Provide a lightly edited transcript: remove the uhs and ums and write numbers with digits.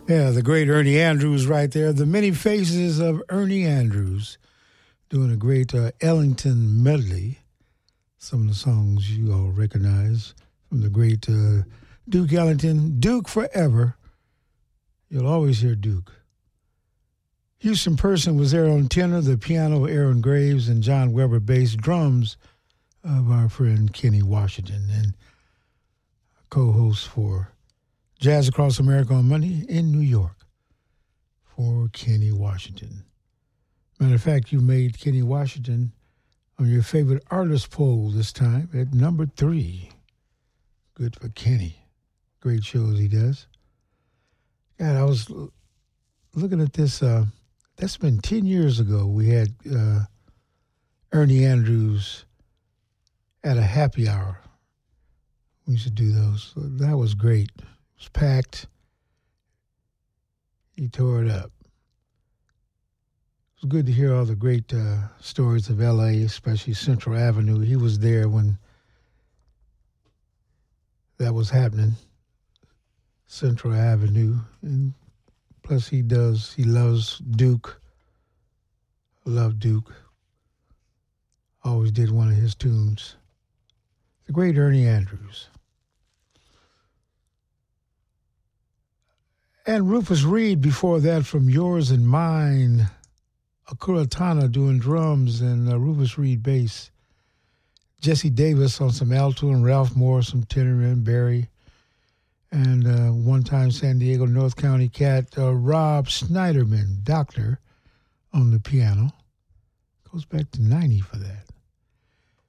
Yeah, the great Ernie Andrews right there. The many faces of Ernie Andrews doing a great Ellington medley. Some of the songs you all recognize from the great Duke Ellington. Duke forever. You'll always hear Duke. Houston Person was there on tenor, the piano, Aaron Graves, and John Weber bass, drums of our friend Kenny Washington, and co-host for Jazz Across America on Monday in New York for Kenny Washington. Matter of fact, you made Kenny Washington on your favorite artist poll this time at number 3. Good for Kenny. Great shows he does. God, I was looking at this. That's been 10 years ago. We had Ernie Andrews at a happy hour. We used to do those. That was great. It was packed. He tore it up. It was good to hear all the great stories of L.A., especially Central Avenue. He was there when that was happening, Central Avenue. And plus he loves Duke. Love Duke. Always did one of his tunes. The great Ernie Andrews. And Rufus Reid before that from Yours and Mine. Akura Tana doing drums and Rufus Reid bass. Jesse Davis on some alto and Ralph Moore, some tenor and Barry. And one-time San Diego North County cat Rob Schneiderman, doctor, on the piano. Goes back to 90 for that.